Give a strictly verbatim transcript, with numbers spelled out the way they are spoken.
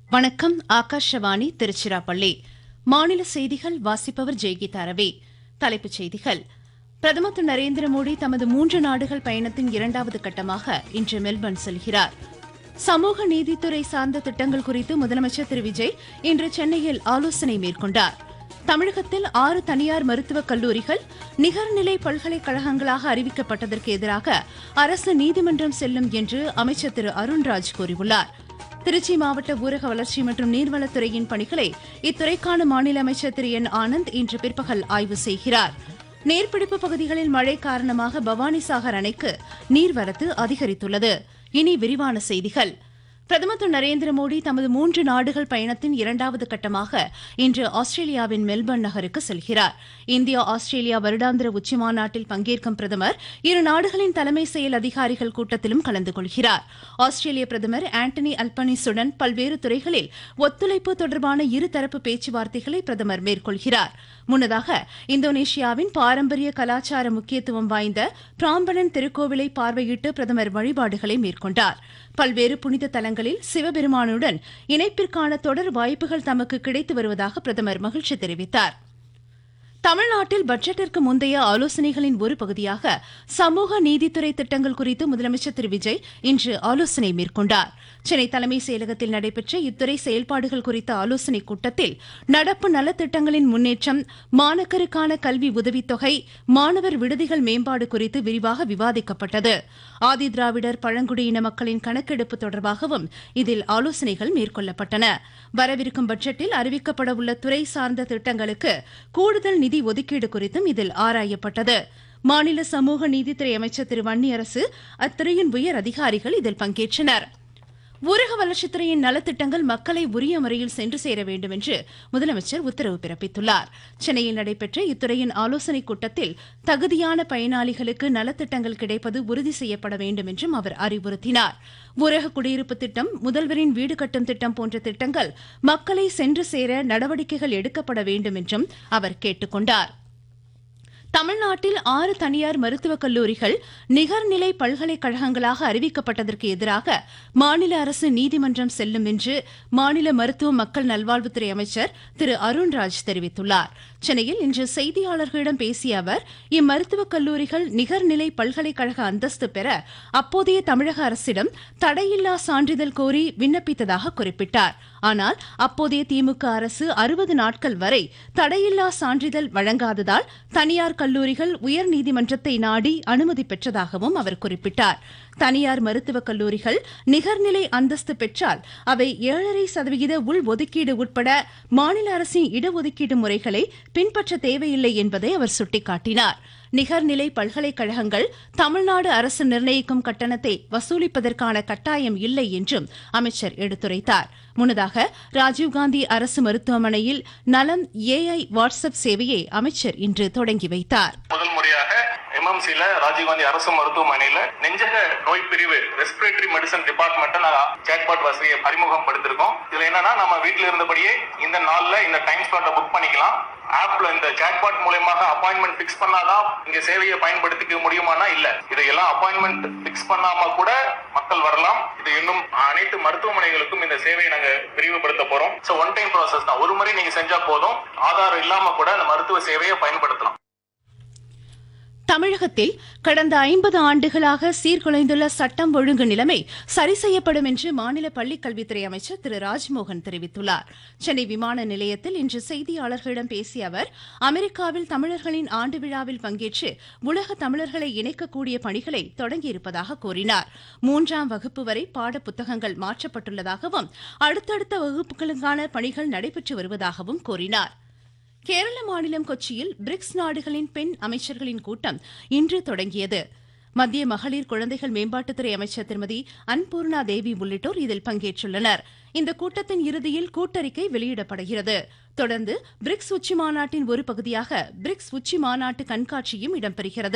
வணக்கம். ஆகாஷவாணி திருச்சிராப்பள்ளி. மாநில செய்திகள் வாசிப்பவர் ஜெய்கீதா ரவி. தலைப்புச் செய்திகள். பிரதமர் திரு நரேந்திர மோடி தமது மூன்று நாடுகள் பயணத்தின் இரண்டாவது கட்டமாக இன்று மெல்பர்ன் செல்கிறார். சமூக நீதித்துறை சார்ந்த திட்டங்கள் குறித்து முதலமைச்சர் திரு விஜய் இன்று சென்னையில் ஆலோசனை மேற்கொண்டார். தமிழகத்தில் ஆறு தனியார் மருத்துவக் கல்லூரிகள் நிகர்நிலை பல்கலைக்கழகங்களாக அறிவிக்கப்பட்டதற்கு எதிராக அரசு நீதிமன்றம் செல்லும் என்று அமைச்சர் திரு அருண்ராஜ் கூறியுள்ளார். திருச்சி மாவட்ட ஊரக வளர்ச்சி மற்றும் நீர்வளத்துறையின் பணிகளை இத்துறைக்கான மாநில அமைச்சர் திரு என் ஆனந்த் இன்று பிற்பகல் ஆய்வு செய்கிறார். நீர்பிடிப்பு பகுதிகளில் மழை காரணமாக பவானிசாகர் அணைக்கு நீர்வரத்து அதிகரித்துள்ளது. இனி விரிவான செய்திகள். பிரதமர் திரு நரேந்திர மோடி தமது மூன்று நாடுகள் பயணத்தின் இரண்டாவது கட்டமாக இன்று ஆஸ்திரேலியாவின் மெல்பர்ன் நகருக்கு செல்கிறார். இந்தியா ஆஸ்திரேலியா வருடாந்திர உச்சிமாநாட்டில் பங்கேற்கும் பிரதமர் இரு நாடுகளின் தலைமை செயல் அதிகாரிகள் கூட்டத்திலும் கலந்து கொள்கிறார். ஆஸ்திரேலிய பிரதமர் ஆண்டனி அல்பனீசுடன் பல்வேறு துறைகளில் ஒத்துழைப்பு தொடர்பான இருதரப்பு பேச்சுவார்த்தைகளை பிரதமர் மேற்கொள்கிறார். முன்னதாக இந்தோனேஷியாவின் பாரம்பரிய கலாச்சார முக்கியத்துவம் வாய்ந்த பிராம்பணன் திருக்கோவிலை பார்வையிட்டு பிரதமர் வழிபாடுகளை மேற்கொண்டார். பல்வேறு புனித தலங்களில் சிவபெருமானுடன் இணைப்பிற்கான தொடர் வாய்ப்புகள் தமக்கு கிடைத்து வருவதாக பிரதமர் மகிழ்ச்சி தெரிவித்தார். தமிழ்நாட்டில் பட்ஜெட்டிற்கு முந்தைய ஆலோசனைகளின் ஒரு பகுதியாக சமூக நீதித்துறை திட்டங்கள் குறித்து முதலமைச்சர் திரு விஜய் இன்று ஆலோசனை மேற்கொண்டார். சென்னை தலைமைச் செயலகத்தில் நடைபெற்ற இத்துறை செயல்பாடுகள் குறித்த ஆலோசனைக் கூட்டத்தில் நடப்பு நலத்திட்டங்களின் முன்னேற்றம், மாணக்கருக்கான கல்வி உதவித்தொகை, மாணவர் விடுதிகள் மேம்பாடு குறித்து விரிவாக விவாதிக்கப்பட்டது. ஆதி திராவிடர் பழங்குடியின மக்களின் கணக்கெடுப்பு தொடர்பாகவும் இதில் ஆலோசனைகள் மேற்கொள்ளப்பட்டன. வரவிருக்கும் பட்ஜெட்டில் அறிவிக்கப்படவுள்ள துறை சார்ந்த திட்டங்களுக்கு கூடுதல் நிதி ஒதுக்கீடு குறித்தும் இதில் ஆராயப்பட்டது. மாநில சமூக நீதித்துறை அமைச்சர் திரு வன்னியரசு, அத்துறையின் உயர் அதிகாரிகள் இதில் பங்கேற்றனர். ஊரக வளர்ச்சித்துறையின் நலத்திட்டங்கள் மக்களை உரிய முறையில் சென்று சேர வேண்டும் என்று முதலமைச்சர் உத்தரவு பிறப்பித்துள்ளார். சென்னையில் நடைபெற்ற இத்துறையின் ஆலோசனைக் கூட்டத்தில் தகுதியான பயனாளிகளுக்கு நலத்திட்டங்கள் கிடைப்பது உறுதி செய்யப்பட வேண்டும் என்றும் அவர் அறிவுறுத்தினார். ஊரக குடியிருப்பு திட்டம், முதல்வரின் வீடு கட்டும் திட்டம் போன்ற திட்டங்கள் மக்களை சென்று சேர நடவடிக்கைகள் எடுக்கப்பட வேண்டும் என்றும் அவர் கேட்டுக் கொண்டார். தமிழ்நாட்டில் ஆறு தனியார் மருத்துவக் கல்லூரிகள் நிகர்நிலை பல்கலைக்கழகங்களாக அறிவிக்கப்பட்டதற்கு எதிராக மாநில அரசு நீதிமன்றம் செல்லும் என்று மாநில மருத்துவ மக்கள் நல்வாழ்வுத்துறை அமைச்சர் திரு அருண்ராஜ் தெரிவித்துள்ளார். சென்னையில் இன்று செய்தியாளர்களிடம் பேசிய அவர், இம்மருத்துவக் கல்லூரிகள் நிகர்நிலை பல்கலைக்கழக அந்தஸ்து பெற அப்போதைய தமிழக அரசிடம் தடையில்லா சான்றிதழ் கோரி விண்ணப்பித்ததாக குறிப்பிட்டார். ஆனால் அப்போதைய திமுக அரசு அறுபது நாட்கள் வரை தடையில்லா சான்றிதழ் வழங்காததால் தனியார் கல்லூரிகள் உயர்நீதிமன்றத்தை நாடி அனுமதி பெற்றதாகவும் அவர் குறிப்பிட்டார். தனியார் மருத்துவக் கல்லூரிகள் நிகர்நிலை அந்தஸ்து பெற்றால் அவை ஏழரை சதவிகித உள் ஒதுக்கீடு உட்பட மாநில அரசின் இடஒதுக்கீடு முறைகளை பின்பற்ற தேவையில்லை என்பதை அவர் சுட்டிக்காட்டினார். நிகர்நிலை பல்கலைக்கழகங்கள் தமிழ்நாடு அரசு நிர்ணயிக்கும் கட்டணத்தை வசூலிப்பதற்கான கட்டாயம் இல்லை என்றும் அமைச்சர் எடுத்துரைத்தார். முன்னதாக ராஜீவ்காந்தி அரசு மருத்துவமனையில் நலம் ஏஐ வாட்ஸ்அப் சேவையை அமைச்சர் இன்று தொடங்கி வைத்தார். முதல் முறையாக எம்எம்சில ராஜீவ்காந்தி அரசு மருத்துவமனையில நெஞ்சக நோய் பிரிவு ரெஸ்பிரேட்டரி மெடிசன் டிபார்ட்மெண்ட் சேட்பாட் வசதியை அறிமுகம் படுத்திருக்கோம். இதுல என்னன்னா, நம்ம வீட்டில இருந்தபடியே இந்த நாள்ல இந்த டைம் ஸ்லாட்டை புக் பண்ணிக்கலாம். ஆப்ல இந்த சேட்பாட் மூலமாக அப்பாயின்மெண்ட் பிக்ஸ் பண்ணாதான் இங்க சேவையை பயன்படுத்திக்க முடியுமானா இல்ல, இதையெல்லாம் அப்பாயின்மெண்ட் பிக்ஸ் பண்ணாம கூட மக்கள் வரலாம். இது இன்னும் அனைத்து மருத்துவமனைகளுக்கும் இந்த சேவையை நாங்க விரிவுபடுத்த போறோம். சோ ஒன் டைம் ப்ராசஸ் தான், ஒரு முறை நீங்க செஞ்சா போதும், ஆதாரம் இல்லாம கூட அந்த மருத்துவ சேவையை பயன்படுத்தலாம். தமிழகத்தில் கடந்த ஐம்பது ஆண்டுகளாக சீர்குலைந்துள்ள சட்டம் ஒழுங்கு நிலைமை சரி செய்யப்படும் என்று மாநில பள்ளிக்கல்வித்துறை அமைச்சர் திரு ராஜ்மோகன் தெரிவித்துள்ளார். சென்னை விமான நிலையத்தில் இன்று செய்தியாளர்களிடம் பேசிய அவர், அமெரிக்காவில் தமிழர்களின் ஆண்டு விழாவில் பங்கேற்று உலக தமிழர்களை இணைக்கக்கூடிய பணிகளை தொடங்கியிருப்பதாக கூறினார். மூன்றாம் வகுப்பு வரை பாட புத்தகங்கள் மாற்றப்பட்டுள்ளதாகவும் அடுத்தடுத்த வகுப்புகளுக்கான பணிகள் நடைபெற்று வருவதாகவும் கூறினார். கேரள மாநிலம் கொச்சியில் பிரிக்ஸ் நாடுகளின் பெண் அமைச்சர்களின் கூட்டம் இன்று தொடங்கியது. மத்திய மகளிர் குழந்தைகள் மேம்பாட்டுத்துறை அமைச்சர் திருமதி அன்பூர்ணா தேவி உள்ளிட்டோர் இதில் பங்கேற்றுள்ளனர். இந்த கூட்டத்தின் இறுதியில் கூட்டறிக்கை வெளியிடப்படுகிறது. தொடர்ந்து பிரிக்ஸ் உச்சி மாநாட்டின் ஒரு பகுதியாக பிரிக்ஸ் உச்சி மாநாட்டு கண்காட்சியும் இடம்பெறுகிறது.